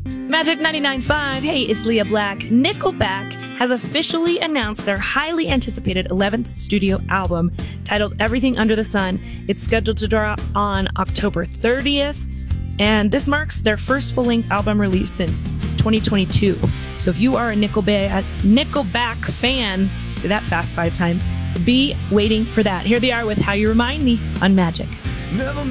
Magic 99.5. Hey, it's Leah Black. Nickelback has officially announced their highly anticipated 11th studio album titled Everything Under the Sun. It's scheduled to drop on October 30th, and this marks their first full-length album release since 2022. So if you are a Nickelback fan, say that fast 5 times, be waiting for that. Here they are with How You Remind Me on Magic. Never